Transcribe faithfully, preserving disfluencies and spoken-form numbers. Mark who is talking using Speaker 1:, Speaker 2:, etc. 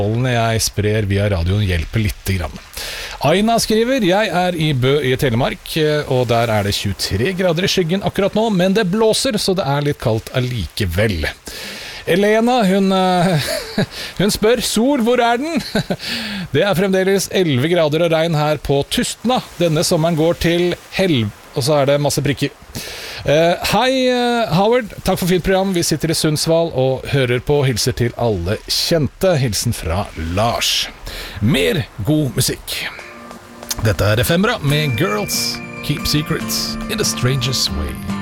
Speaker 1: jeg sprer via radioen hjelper litt grann. Aina skriver, jeg er i Bø i Telemark, og der er det tjuetre grader i skyggen akkurat nå, men det blåser, så det er litt kaldt allikevel. Elena, hun, hun spør, sol, hvor er den? Det er fremdeles elleve grader og regn her på Tustna. Denne sommeren går til helv, og så er det masse prikker. Uh, hei uh, Howard, takk for fint program. Vi sitter i Sundsvall og hører på, hilser til alle kjente. Hilsen fra Lars. Mer god musikk. Dette er Efemera med Girls Keep Secrets in the Strangest Way.